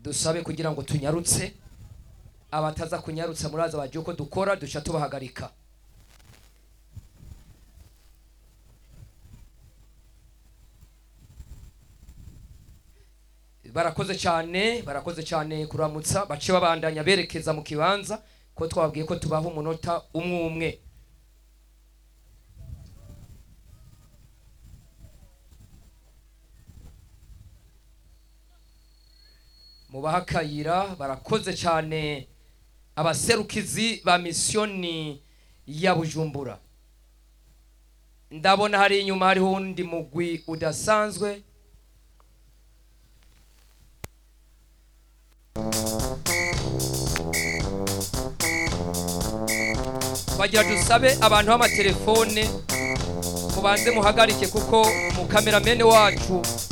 dusabe kugira ngo tunyarutse, abataza kunyarutsa muraza baje uko dukora duca tubahagarika. barakoze cyane kuramutsa, bace babandanya berekeza mu kibanza ko twabwiye ko tubaha umunota umwe umwe. Mubaha akayira. Barakoze cyane abaserukizi ba misiyoni ya Bujumbura. Ndabona hari inyuma hariho undi mugwi udasanzwe. Bagira dusabe abantu b'amatelefone mubanze muhagarike kuko mu kameramene wacu